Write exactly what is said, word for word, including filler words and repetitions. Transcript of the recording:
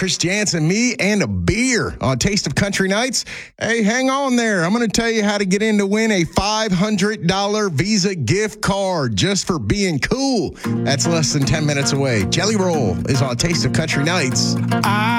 Chris Jansen, me, and a beer on Taste of Country Nights. Hey, hang on there. I'm going to tell you how to get in to win a five hundred dollars Visa gift card just for being cool. That's less than ten minutes away. Jelly Roll is on Taste of Country Nights. I